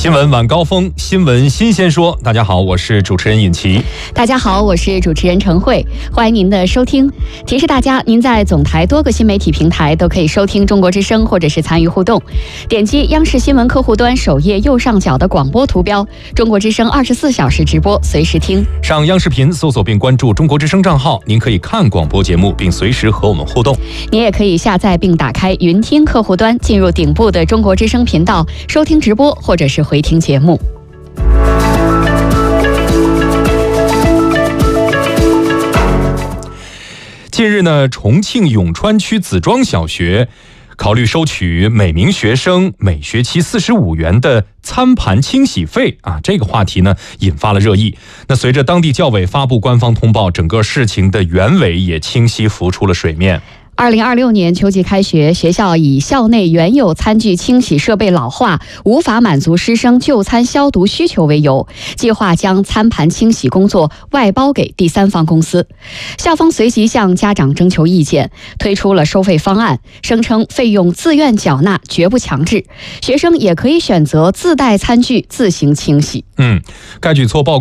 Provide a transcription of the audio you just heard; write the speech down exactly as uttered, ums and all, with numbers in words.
新闻晚高峰，新闻新鲜说。大家好，我是主持人尹奇。 大家好，我是主持人陈慧，欢迎您的收听。提示大家，您在总台多个新媒体平台都可以收听中国之声，或者是参与互动。点击央视新闻客户端首页右上角的广播图标，中国之声二十四小时直播，随时听。 上央视频搜索并关注中国之声账号，您可以看广播节目，并随时和我们互动。 您也可以下载并打开云听客户端，进入顶部的中国之声频道，收听直播或者是回听节目。 近日呢，重庆永川区子庄小学考虑收取每名学生每学期四十五元的餐盘清洗费啊，这个话题呢引发了热议。那随着当地教委发布官方通报，整个事情的原委也清晰浮出了水面。 二零二六年秋季开学，学校以校内原有餐具清洗设备老化，无法满足师生就餐消毒需求为由，计划将餐盘清洗工作外包给第三方公司。校方随即向家长征求意见，推出了收费方案，声称费用自愿缴纳，绝不强制，学生也可以选择自带餐具自行清洗。 嗯，该举措曝